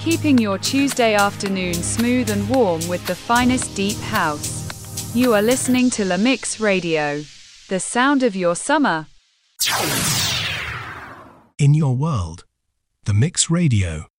keeping your Tuesday afternoon smooth and warm with the finest deep house. You are listening to La Mix Radio, the sound of your summer. In your world, The Mix Radio.